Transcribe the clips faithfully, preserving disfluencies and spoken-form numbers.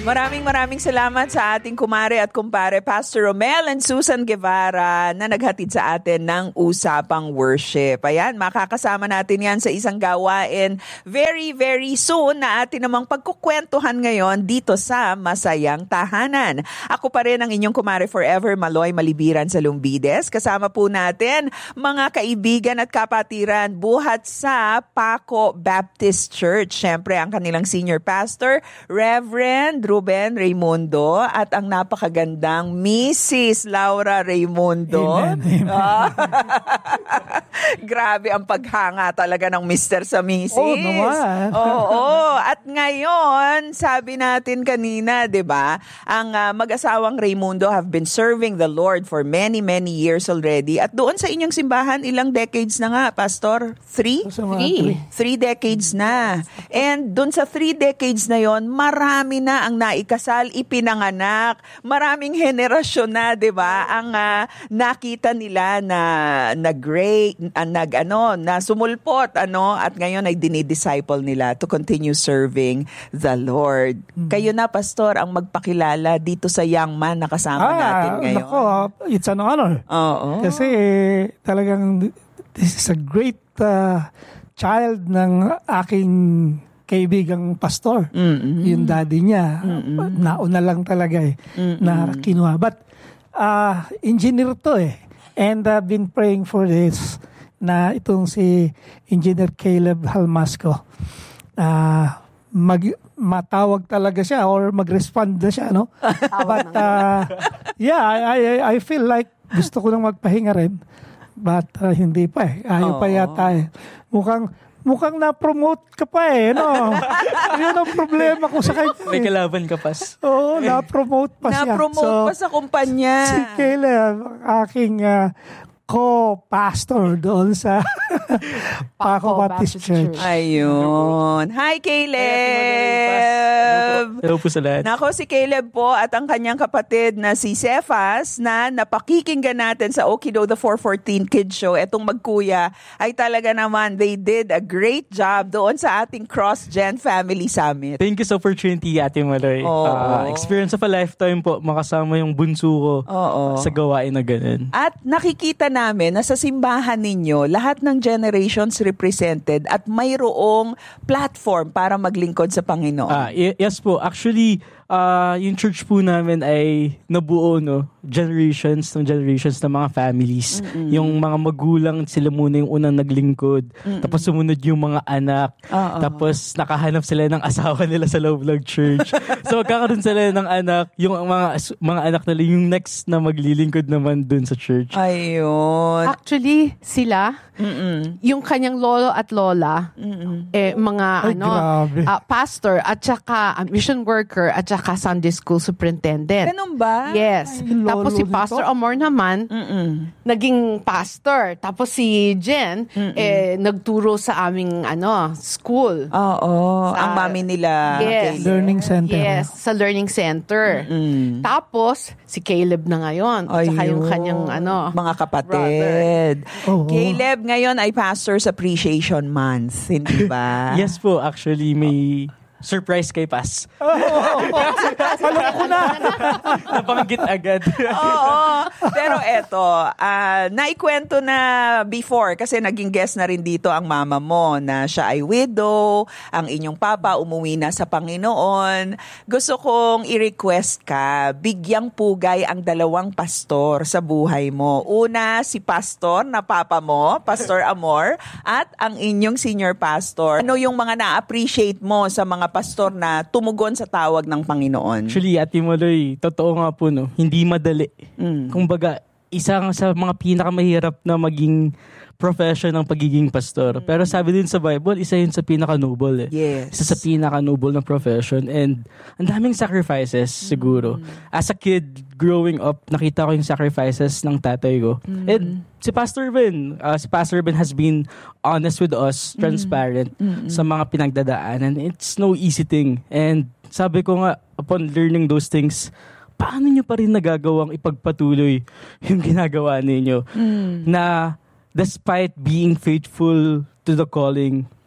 Maraming maraming salamat sa ating kumare at kumpare, Pastor Romel and Susan Guevara, na naghatid sa atin ng Usapang Worship. Ayan, makakasama natin yan sa isang gawain very, very soon na atin namang pagkukwentuhan ngayon dito sa Masayang Tahanan. Ako pa rin ang inyong kumare forever, Maloy Malibiran sa Lumbides. Kasama po natin mga kaibigan at kapatiran buhat sa Paco Baptist Church. Siyempre, ang kanilang senior pastor, Reverend Ruben Raimundo, at ang napakagandang Missus Laura Raimundo. Amen, amen. Ah, grabe ang paghanga talaga ng mister sa Missus. Oo naman. Oo. At ngayon, sabi natin kanina, di ba, ang uh, mag-asawang Raimundo have been serving the Lord for many, many years already. At doon sa inyong simbahan, ilang decades na nga, Pastor? Three? Three. Three decades na. And doon sa three decades na yon, marami na ang naikasal, ipinanganak. Maraming henerasyon na, 'di ba? Ang uh, nakita nila na nag-great, uh, nag ano, na sumulpot ano, at ngayon ay dinidisciple nila to continue serving the Lord. Mm-hmm. Kayo na, Pastor, ang magpakilala dito sa young man na kasama ah, natin ngayon. Nako, it's an honor. Oo. Kasi eh, talagang this is a great uh, child ng aking kaibigang pastor. Mm-hmm. Yung daddy niya. Mm-hmm. Nauna lang talaga eh. Mm-hmm. Na kinuha. But uh, engineer to eh. And I've uh, been praying for this na itong si Engineer Caleb Halmasco. Uh, mag, matawag talaga siya or mag-respond na siya, no? But uh, yeah, I, I, I feel like gusto ko nang magpahinga rin. But uh, hindi pa eh. Ayaw oh. pa yata eh. Mukhang Mukhang na-promote ka pa eh, no? Yun ang problema ko sa kanya. May kalaban ka pas. Oo, na-promote pa siya. Na-promote so, pa sa kumpanya. Si Caleb, aking uh, co-pastor doon sa Paco Baptist Church. Ayun. Hi, Caleb! Hello po sa lahat. Nako, si Caleb po at ang kanyang kapatid na si Cephas na napakikinggan natin sa Okido the four fourteen Kids Show. Etong magkuya ay talaga naman, they did a great job doon sa ating Cross-Gen Family Summit. Thank you sa opportunity, Ate Maloy. Oh. Uh, experience of a lifetime po, makasama yung bunso ko oh. sa gawain na ganun. At nakikita namin na sa simbahan ninyo, lahat ng generations represented at mayroong platform para maglingkod sa Panginoon. Ah, y- yes po. Actually, uh, yung church po namin ay nabuo, no? Generations ng generations ng mga families. Mm-mm. Yung mga magulang, sila muna yung unang naglingkod. Mm-mm. Tapos sumunod yung mga anak. Uh-oh. Tapos nakahanap sila ng asawa nila sa loob ng church. So magkakaroon sila ng anak. Yung mga mga anak nila, yung next na maglilingkod naman dun sa church. Ayun. Actually, sila, Mm-mm. yung kanyang lolo at lola, Mm-mm. eh, mga Ay, ano, uh, pastor at saka uh, mission worker at saka Sunday school superintendent. Ganun ba? Yes. Ay, tapos si Pastor nito? Amor naman, Mm-mm. naging pastor. Tapos si Jen, Mm-mm. eh, nagturo sa aming ano, school. Oo. Sa, ang mami nila. Yes. Learning center. Yes, sa learning center. Mm-mm. Tapos, si Caleb na ngayon. Ayun. Saka yung kanyang ano, mga kapatid. Oh. Caleb ngayon ay Pastor's Appreciation Month. Hindi ba? Yes po. Actually, may surprise kay Pas. Oh, oh, oh. Alam ko na. Nabanggit agad. Oo. Pero eto, uh, naikwento na before kasi naging guest na rin dito ang mama mo na siya ay widow, ang inyong papa umuwi na sa Panginoon. Gusto kong i-request ka, bigyang pugay ang dalawang pastor sa buhay mo. Una, si pastor na papa mo, Pastor Amor, at ang inyong senior pastor. Ano yung mga na-appreciate mo sa mga pastor na tumugon sa tawag ng Panginoon? Actually, Ate Maloy, totoo nga po, no, hindi madali. Mm. Kumbaga, isa sa mga pinakamahirap na maging profession ng pagiging pastor. Mm. Pero sabi din sa Bible, isa yun sa pinaka-noble. Eh. Yes. Isa sa pinaka-noble ng profession. And ang daming sacrifices, mm. siguro. As a kid, growing up, nakita ko yung sacrifices ng tatay ko. Mm. And si Pastor Ben, uh, si Pastor Ben has been honest with us, transparent mm. sa mga pinagdadaanan. It's no easy thing. And sabi ko nga, upon learning those things, paano nyo pa rin nagagawang ipagpatuloy yung ginagawa ninyo? Mm. Na despite being faithful to the calling,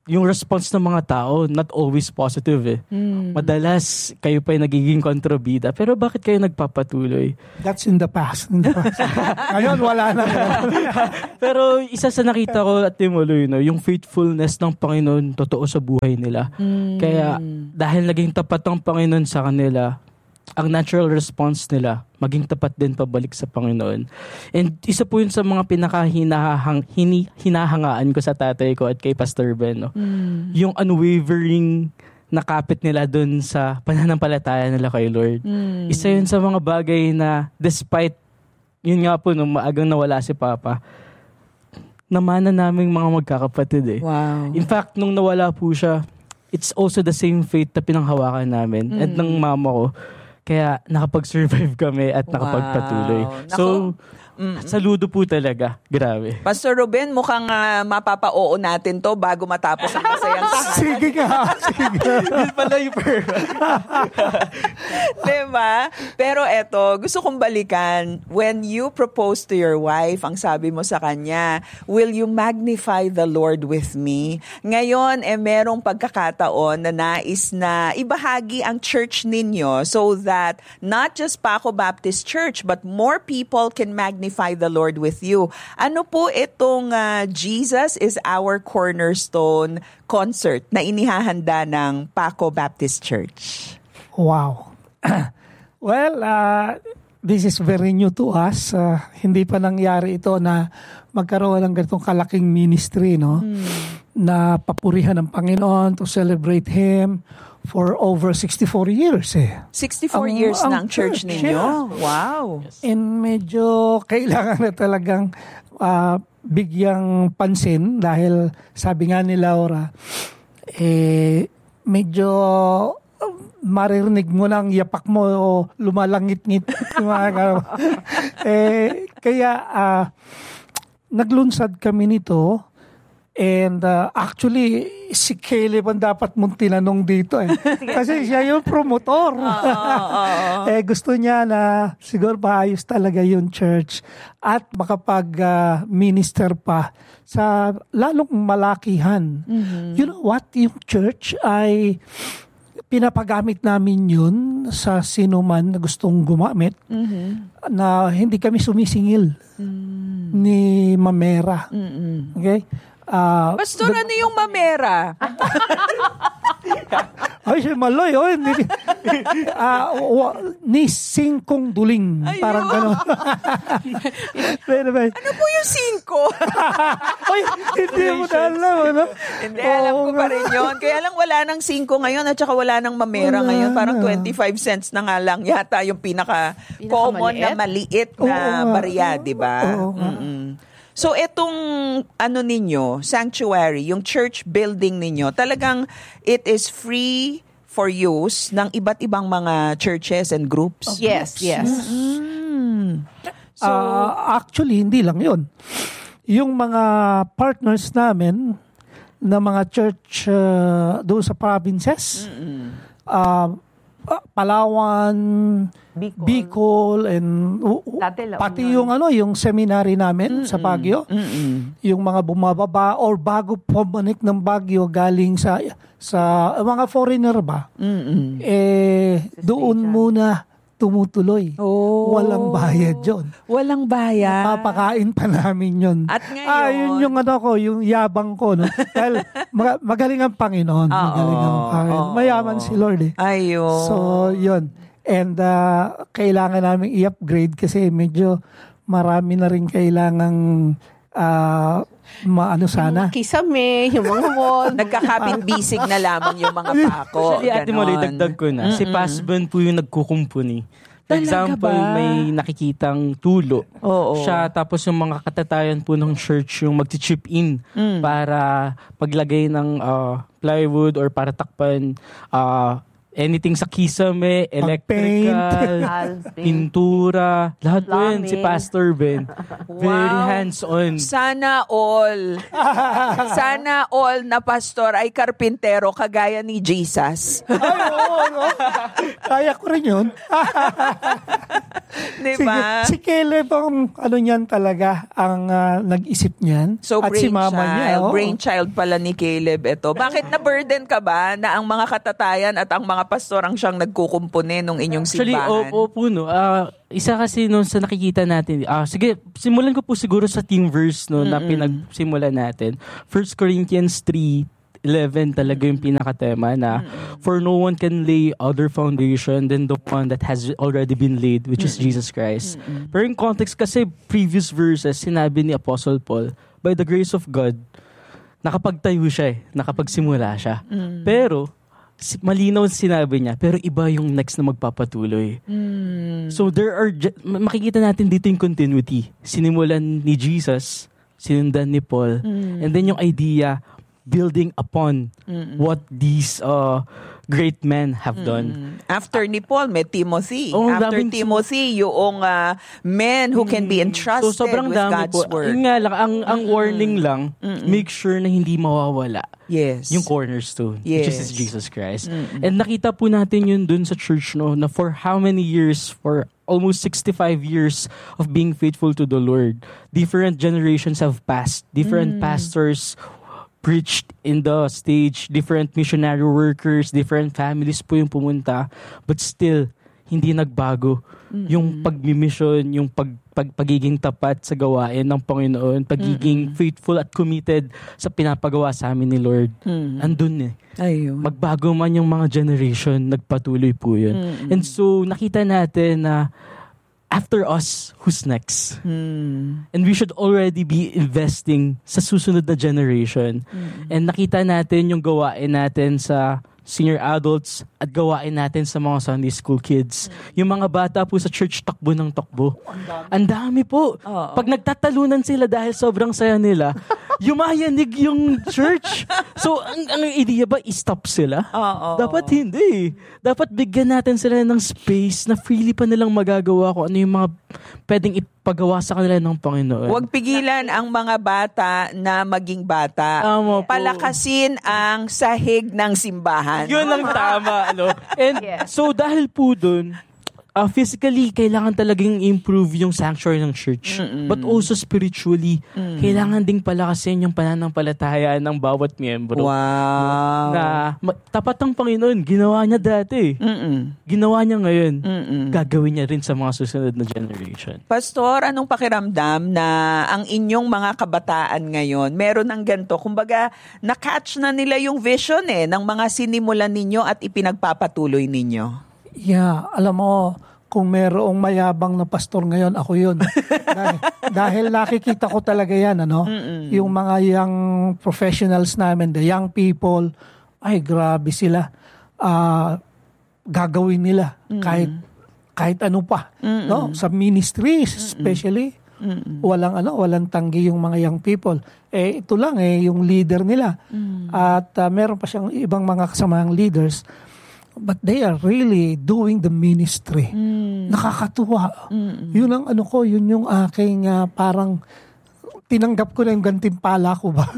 yung response ng mga tao, not always positive eh. Mm. Madalas, kayo pa yung nagiging kontrabida. Pero bakit kayo nagpapatuloy? That's in the past. In the past. Ngayon, wala na. Pero isa sa nakita ko at Timuloy, no, yung faithfulness ng Panginoon totoo sa buhay nila. Mm. Kaya dahil naging tapat ang Panginoon sa kanila, ang natural response nila, maging tapat din pabalik sa Panginoon. And isa po yun sa mga pinakahinahang, hini, hinahangaan ko sa tatay ko at kay Pastor Ben. No? Mm. Yung unwavering nakapit nila dun sa pananampalataya nila kay Lord. Mm. Isa yun sa mga bagay na despite, yun nga po, nung maagang nawala si Papa, namana naming mga magkakapatid eh. Wow. In fact, nung nawala po siya, it's also the same fate na pinanghawakan namin mm. at ng mama ko. Kaya nakapag-survive kami at nakapagpatuloy. Wow. So, mm-hmm. saludo po talaga. Grabe. Pastor Ruben, mukhang uh, mapapa-oo natin to bago matapos ang masayang tahanan. Sige nga. Sige. Yun pala yung per. Diba? Pero eto, gusto kong balikan. When you propose to your wife, ang sabi mo sa kanya, will you magnify the Lord with me? Ngayon, eh, merong pagkakataon na nais na ibahagi ang church ninyo so that not just Paco Baptist Church, but more people can magnify the Lord with you. Ano po itong uh, Jesus is Our Cornerstone concert na inihahanda ng Paco Baptist Church? Wow. Well, uh, this is very new to us. Uh, hindi pa nangyari ito na magkaroon ng ganitong kalaking ministry, no? Hmm. Na papurihan ng Panginoon, to celebrate Him for over sixty-four years eh. sixty-four ang, years ang na ang church, church ninyo? Yeah. Wow. And medyo kailangan na talagang uh, bigyang pansin dahil sabi nga ni Laura, eh, medyo uh, maririnig mo ng yapak mo o lumalangit-ngit. eh, kaya uh, naglunsad kami nito. And uh, actually, si Caleb ang dapat mong tinanong dito eh. Kasi siya yung promotor. Oh, oh, oh. eh, gusto niya na siguro maayos talaga yung church at makapag-minister uh, pa sa lalong malakihan. Mm-hmm. You know what? Yung church ay pinapagamit namin yun sa sino man na gustong gumamit mm-hmm. na hindi kami sumisingil mm-hmm. ni Mamera. Mm-hmm. Okay? Uh, Pastor, the, ano yung Mamera? Ay, siya maloy. Oh, ni, uh, ni Singkong Duling. Ayun. Parang gano'n. Ano po yung Singko? Ay, hindi mo na alam. Ano? Hindi, oh, alam ko pa rin yun. Kaya lang wala ng Singko ngayon at saka wala ng Mamera wala ngayon. Parang twenty-five cents na nga lang yata yung pinaka-common na maliit na oh, barya, di ba? Oh, mm-mm. So, itong ano ninyo, sanctuary, yung church building ninyo, talagang it is free for use ng iba't ibang mga churches and groups? Oh, yes, yes. Mm-hmm. So, uh, actually, hindi lang yun. Yung mga partners namin na mga church uh, doon sa provinces, mm-hmm. uh, Palawan, Bicol, Bicol and uh, pati yung ano yung seminary namin mm-mm. sa Baguio. Mm-mm. Yung mga bumababa or bago pumanik ng Baguio galing sa sa uh, mga foreigner ba. Mm-mm. Eh doon muna tumutuloy. Oh. Walang bayad yun. Walang bayad. Napapakain pa namin yun. At ngayon, ah, yun yung ano ko, yung yabang ko. No? Dahil mag- magaling ang Panginoon. Oh, magaling ang Panginoon. Oh, Mayaman si Lord eh. Ayun. So, yun. And uh, kailangan namin i-upgrade kasi medyo marami na rin kailangang uh, maano sana. Yung kisame, yung mga mall. Nagkakapit-bisig na lamang yung mga pako. Actually, Ate Molly, dagdag ko na. Mm-mm. Si Pasben po yung nagkukumpuni. For Talaga example, ba? may nakikitang tulo. Oo. Siya, tapos yung mga katatayan po ng church yung mag-chip in mm. para paglagay ng uh, plywood or para takpan uh, anything sa kisame, electrical, pintura, lahat po yun, si Pastor Ben. Wow. Very hands-on. Sana all, sana all na pastor ay karpintero kagaya ni Jesus. Ay, oo, no? Kaya ko rin yun. Di Si, ba? si Caleb ang ano niyan talaga, ang ah, nag-isip niyan. So, At si mama niya. oo. brainchild pala ni Caleb ito. Bakit na-burden ka ba na ang mga katatayan at ang mga pastor ang siyang nagkukumpone nung inyong Actually, simbahan? opo po, no. Ah, isa kasi nung sa nakikita natin, ah, sige, simulan ko po siguro sa team verse no, na pinagsimulan natin. First Corinthians three eleven talaga yung pinakatema na for no one can lay other foundation than the one that has already been laid, which is Jesus Christ. Pero in context kasi previous verses, sinabi ni Apostle Paul, by the grace of God, nakapagtayo siya eh, nakapagsimula siya. Pero, si- malinaw sinabi niya, pero iba yung next na magpapatuloy. So there are, ju- makikita natin dito yung continuity. Sinimulan ni Jesus, sinundan ni Paul, and then yung idea, building upon what these uh, great men have done. After ni Paul, may Timothy. Oh, After daming- Timothy, yung uh, men who can be entrusted So sobrang with dami God's po. word. Yun nga lang, ang, ang warning lang, make sure na hindi mawawala Yes. yung cornerstone, which Yes. is Jesus Christ. And nakita po natin yun dun sa church, no, na for how many years, for almost sixty-five years of being faithful to the Lord, different generations have passed, different pastors preached in the stage, different missionary workers, different families po yung pumunta, but still, hindi nagbago yung pagmimission, yung pag, pag, pagiging tapat sa gawain ng Panginoon, pagiging faithful at committed sa pinapagawa sa amin ni Lord. Andun eh. Ayun. Magbago man yung mga generation, nagpatuloy po yun. And so, nakita natin na after us, who's next? And we should already be investing sa susunod na generation. And nakita natin yung gawain natin sa senior adults at gawain natin sa mga Sunday school kids. Yung mga bata po sa church, takbo ng takbo. Ang dami po. Oo. Pag nagtatalunan sila dahil sobrang saya nila, yumayanig yung church. So, ang, ang idea ba, i-stop sila? Oo. Dapat hindi. Dapat bigyan natin sila ng space na freely pa nilang magagawa kung ano yung mga pwedeng ipagawa sa kanila ng Panginoon. Huwag pigilan ang mga bata na maging bata. Tama po. Palakasin ang sahig ng simbahan. Yun ang tama, ano? And Yes. so dahil po dun, uh, physically, kailangan talagang improve yung sanctuary ng church. But also spiritually, kailangan ding palakasin yung pananampalataya ng bawat miyembro. Wow. Na ma- tapat ang Panginoon, ginawa niya dati. Mm-mm. Ginawa niya ngayon. Mm-mm. Gagawin niya rin sa mga susunod na generation. Pastor, anong pakiramdam na ang inyong mga kabataan ngayon, meron ng ganito, kumbaga, na-catch na nila yung vision eh, ng mga sinimulan ninyo at ipinagpapatuloy ninyo? Yeah, alam mo, kung merong mayabang na pastor ngayon, ako yun. dahil, dahil nakikita ko talaga yan, ano? Yung mga young professionals namin, the young people, ay grabe sila. Ah, gagawin nila kahit kahit ano pa, no? Sa ministry especially. Walang ano, walang tanggi yung mga young people. Eh ito lang eh yung leader nila. At ah, meron pa siyang ibang mga kasamang leaders. But they are really doing the ministry. Nakakatuwa. Yun ang ano ko, yun yung aking ah, parang tinanggap ko na yung gantimpala ko ba?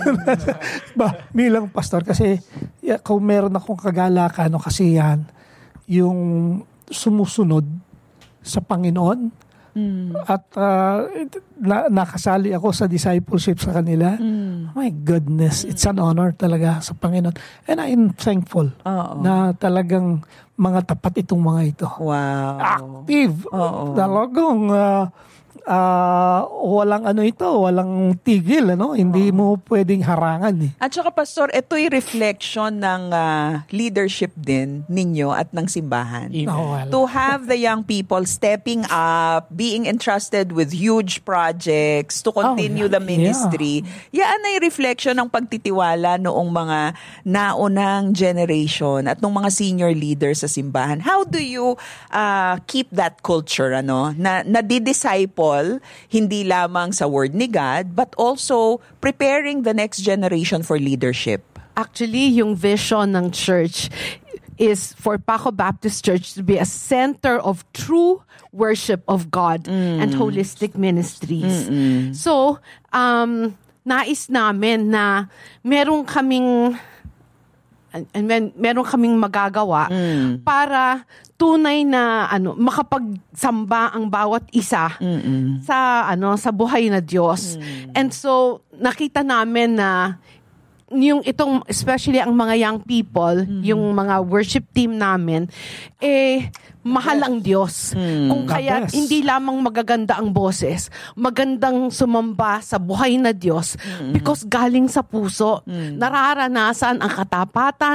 ba bilang pastor. Kasi yeah, kung meron akong kagalakan, ano kasi yan, yung sumusunod sa Panginoon. At uh, na, nakasali ako sa discipleship sa kanila. My goodness, it's an honor talaga sa Panginoon. And I'm thankful Oo. na talagang mga tapat itong mga ito. Wow. Active. Oo. Talagang uh, uh, walang ano ito, walang tigil. Ano? Hindi mo pwedeng harangan. Eh. At saka, Pastor, ito'y reflection ng ah, leadership din ninyo at ng simbahan. Oh, well. To have the young people stepping up, being entrusted with huge projects to continue Oh, yeah. the ministry, yan ay reflection ng pagtitiwala noong mga naunang generation at ng mga senior leaders sa simbahan. How do you ah, keep that culture, ano, na nadidisciple, hindi lamang sa word ni God, but also preparing the next generation for leadership? Actually, yung vision ng church is for Paco Baptist Church to be a center of true worship of God and holistic ministries. So, um, nais namin na meron kaming and, and men, meron kaming magagawa Mm. para tunay na ano makapagsamba ang bawat isa Mm-mm. sa ano sa buhay na Diyos. And so nakita namin na yung itong especially ang mga young people, yung mga worship team namin, eh mahal ang Diyos. Kung The kaya best. hindi lamang magaganda ang boses, magandang sumamba sa buhay na Diyos because galing sa puso, nararanasan ang katapatan,